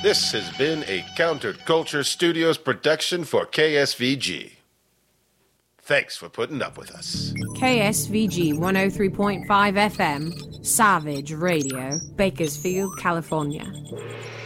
This has been a Counterculture Studios production for KSVG. Thanks for putting up with us. KSVG 103.5 FM, Savage Radio, Bakersfield, California.